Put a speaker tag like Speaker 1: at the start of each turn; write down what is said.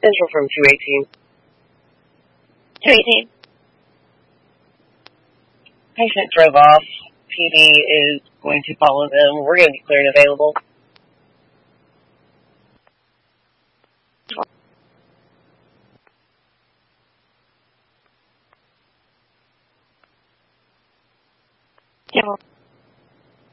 Speaker 1: Central from 218.
Speaker 2: 218.
Speaker 1: Patient drove off. PD is going to follow them. We're going to be clear and available.
Speaker 2: Yeah.